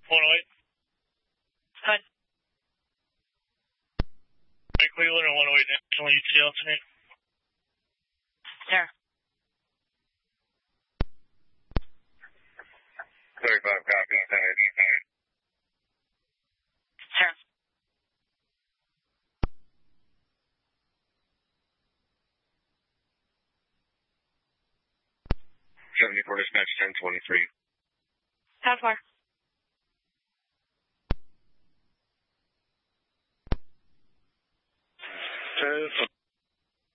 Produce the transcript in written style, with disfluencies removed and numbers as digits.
108. Good. Cleveland or 108 National UTL tonight? Sir. 35 copy. Sir. 74 dispatch 1023. How far?